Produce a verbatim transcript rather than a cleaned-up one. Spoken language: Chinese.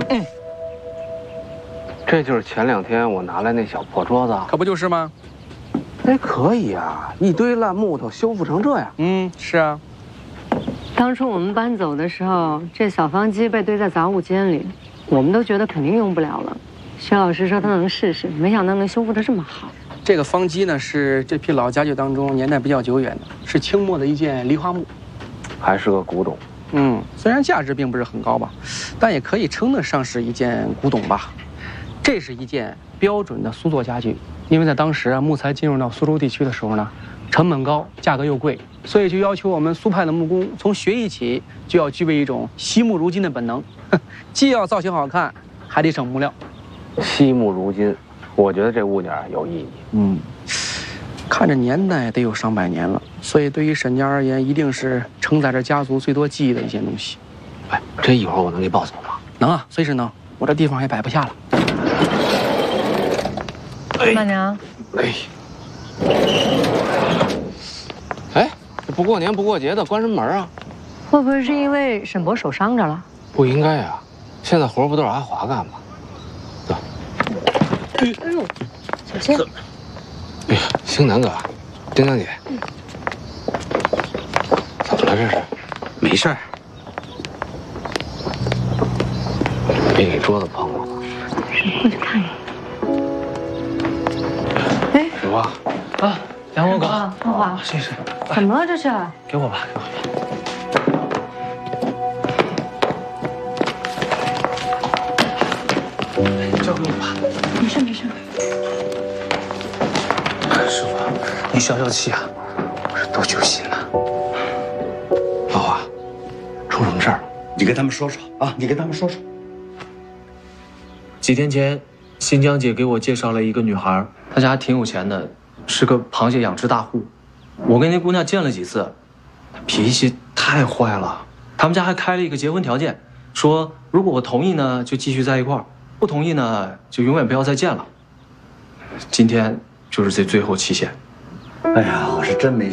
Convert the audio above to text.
嗯，这就是前两天我拿来那小破桌子， 可不就是吗？ 哎，可以啊，一堆烂木头修复成这样。 嗯，是啊。 当初我们搬走的时候，这扫房机被堆在杂物间里，我们都觉得肯定用不了了。薛老师说他能试试，没想到能修复得这么好。 这个方机呢，是这批老家具当中年代比较久远的，是清末的一件梨花木， 还是个古董。 嗯，虽然价值并不是很高吧，但也可以称得上是一件古董吧。这是一件标准的苏作家具，因为在当时啊，木材进入到苏州地区的时候呢，成本高，价格又贵，所以就要求我们苏派的木工从学艺起就要具备一种惜木如金的本能，既要造型好看，还得省木料。 惜木如金，我觉得这物件有意义。 嗯，看着年代得有上百年了，所以对于沈家而言，一定是承载着家族最多记忆的一件东西。 哎，这一会儿我能给抱走吗？ 能啊，随时能，我这地方也摆不下了。 妈娘， 哎，哎，这不过年不过节的，关什么门啊？ 会不会是因为沈博手伤着了？ 不应该啊，现在活不都是阿华干吗？走。 哎呦，小心！ 哎呀，星南哥，丁香姐，怎么了这是？ 没事儿。 别给桌子碰了。 过去看看。哎， 有啊。 啊，杨文哥， 芳华， 谢谢。 怎么了这是？ 给我吧，给我吧。交给我吧。 没事没事。 师傅，你消消气啊，我这多揪心呐。 老华，出什么事儿了？ 你跟他们说说啊，你跟他们说说。 几天前，新疆姐给我介绍了一个女孩，她家挺有钱的，是个螃蟹养殖大户。我跟那姑娘见了几次，她脾气太坏了。他们家还开了一个结婚条件，说如果我同意呢，就继续在一块儿；不同意呢，就永远不要再见了。今天就是这最后期限。 哎呀，我是真没